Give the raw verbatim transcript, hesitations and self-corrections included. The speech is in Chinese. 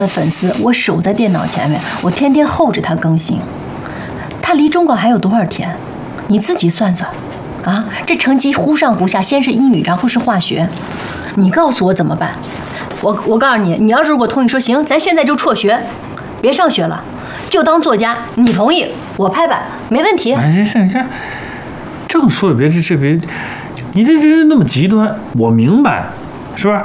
的粉丝，我守在电脑前面，我天天候着他更新。他离中考还有多少天？你自己算算，啊，这成绩忽上忽下，先是英语，然后是化学，你告诉我怎么办？我我告诉你，你要是如果同意说行，咱现在就辍学，别上学了，就当作家，你同意，我拍板，没问题。 哎，这这这，正说的别这这别，你这这那么极端，我明白，是吧？